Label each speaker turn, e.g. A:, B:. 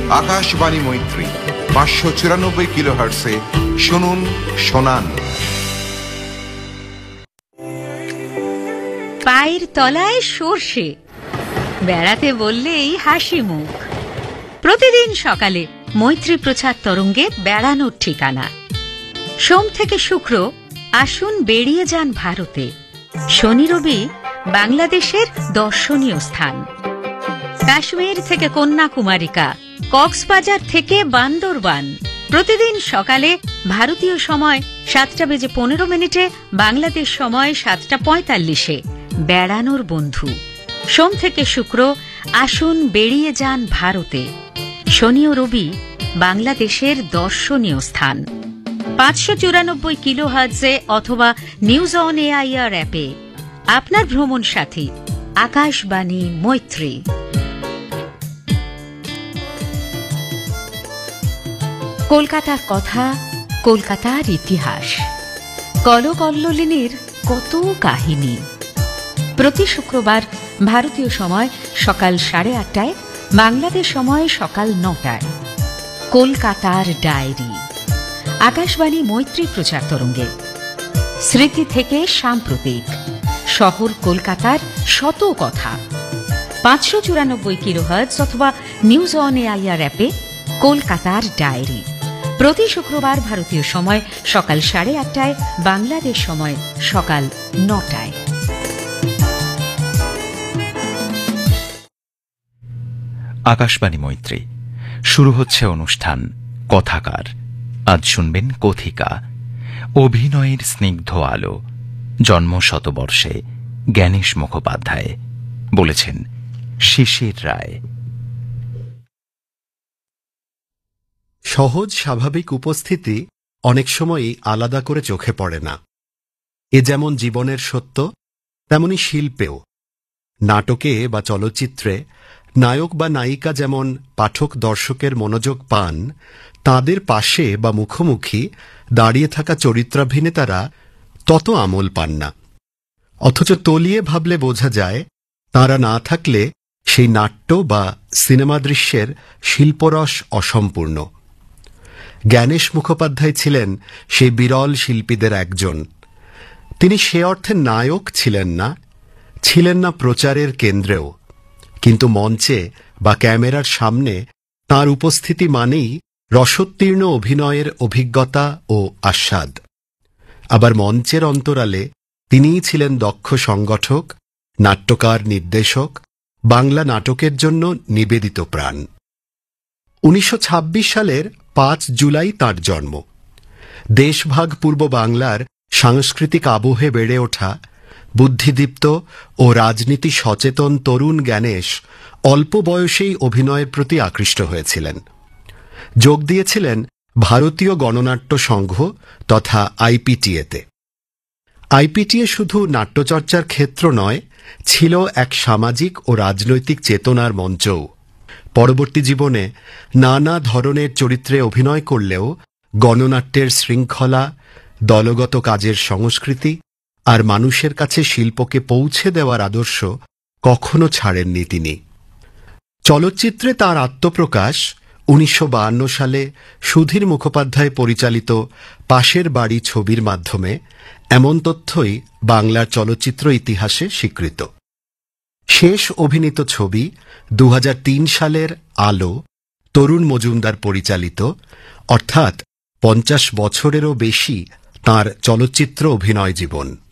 A: আকাশবাণী মৈত্রী 594 কিলোহার্টসে শুনুন শোনান।
B: পায়ের তলায় সর্ষে, বেড়াতে বললেই হাসি মুখ। প্রতিদিন সকালে মৈত্রী প্রচার তরঙ্গে বেড়ানোর ঠিকানা। সোম থেকে শুক্র আসুন বেরিয়ে যান ভারতে। শনি রবি বাংলাদেশের দর্শনীয় স্থান। কাশ্মীর থেকে কন্যাকুমারিকা, কক্সবাজার থেকে বান্দরবান। প্রতিদিন সকালে ভারতীয় সময় 7:15, বাংলাদেশ সময় 7:45 বেড়ানোর বন্ধু। সোম থেকে শুক্র আসুন বেরিয়ে যান ভারতে। শনি ও রবি বাংলাদেশের দর্শনীয় স্থান। 594 কিলোহার্টজে অথবা নিউজ অন এআইআর অ্যাপে আপনার ভ্রমণ সাথী আকাশবাণী মৈত্রী। কলকাতার কথা, কলকাতার ইতিহাস, কলকল্লোলিনীর কত কাহিনী। প্রতি শুক্রবার ভারতীয় সময় সকাল 8:30, বাংলাদেশ সময় সকাল 9টায় কলকাতার ডায়েরি, আকাশবাণী মৈত্রী প্রচার তরঙ্গে। স্মৃতি থেকে সাম্প্রতিক, শহর কলকাতার শত কথা। 594 কিলোহার্টজ অথবা নিউজ অন এআইআর অ্যাপে কলকাতার ডায়েরি। প্রতি শুক্রবার ভারতীয় সময় সকাল 8:30, বাংলাদেশ সময় সকাল 9টায়।
C: আকাশবাণী মৈত্রী, শুরু হচ্ছে অনুষ্ঠান কথাকার। আজ শুনবেন কথিকা, অভিনয়ের স্নিগ্ধ আলো। জন্ম শতবর্ষে জ্ঞানেশ মুখোপাধ্যায়, বলেছেন শিশির রায়।
D: সহজ স্বাভাবিক উপস্থিতি অনেক সময়ই আলাদা করে চোখে পড়ে না। এ যেমন জীবনের সত্য, তেমনি শিল্পেও। নাটকে বা চলচ্চিত্রে নায়ক বা নায়িকা যেমন পাঠক দর্শকের মনোযোগ পান, তাদের পাশে বা মুখোমুখি দাঁড়িয়ে থাকা চরিত্রাভিনেতারা তত আমল পান না। অথচ তলিয়ে ভাবলে বোঝা যায়, তাঁরা না থাকলে সেই নাট্য বা সিনেমা দৃশ্যের শিল্পরস অসম্পূর্ণ। জ্ঞানেশ মুখোপাধ্যায় ছিলেন সেই বিরল শিল্পীদের একজন। তিনি সে অর্থে নায়ক ছিলেন না, ছিলেন না প্রচারের কেন্দ্রেও, কিন্তু মঞ্চে বা ক্যামেরার সামনে তাঁর উপস্থিতি মানেই রসোত্তীর্ণ অভিনয়ের অভিজ্ঞতা ও আস্বাদ। আবার মঞ্চের অন্তরালে তিনিই ছিলেন দক্ষ সংগঠক, নাট্যকার, নির্দেশক, বাংলা নাটকের জন্য নিবেদিত প্রাণ। 1926 সালের 5 জুলাই তাঁর জন্ম। দেশভাগ পূর্ব বাংলার সাংস্কৃতিক আবহে বেড়ে ওঠা বুদ্ধিদীপ্ত ও রাজনীতি সচেতন তরুণ জ্ঞানেশ অল্প বয়সেই অভিনয়ের প্রতি আকৃষ্ট হয়েছিলেন। যোগ দিয়েছিলেন ভারতীয় গণনাট্য সংঘ তথা আইপিটিএতে। আইপিটিএ শুধু নাট্যচর্চার ক্ষেত্র নয়, ছিল এক সামাজিক ও রাজনৈতিক চেতনার মঞ্চও। পরবর্তী জীবনে নানা ধরনের চরিত্রে অভিনয় করলেও গণনাট্যের শৃঙ্খলা, দলগত কাজের সংস্কৃতি আর মানুষের কাছে শিল্পকে পৌঁছে দেওয়ার আদর্শ কখনো ছাড়েননি তিনি। চলচ্চিত্রে তাঁর আত্মপ্রকাশ 1952 সালে সুধীর মুখোপাধ্যায় পরিচালিত পাশের বাড়ি ছবির মাধ্যমে, এমন তথ্যই বাংলার চলচ্চিত্র ইতিহাসে স্বীকৃত। শেষ অভিনীত ছবি 2003 সালের আলো, তরুণ মজুমদার পরিচালিত, অর্থাৎ 50 বছরেরও বেশি তাঁর চলচ্চিত্র অভিনয় জীবন।